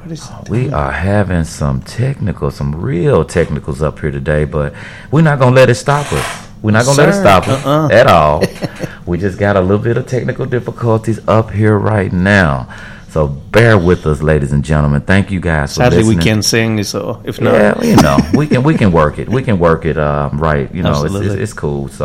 We are having some real technicals up here today, but we're not going to let it stop us. We're not going to let it stop us at all. We just got a little bit of technical difficulties up here right now. So bear with us, ladies and gentlemen. Thank you guys for listening. Sadly, we can sing, so if not. Yeah, we can work it. We can work it right. It's cool. So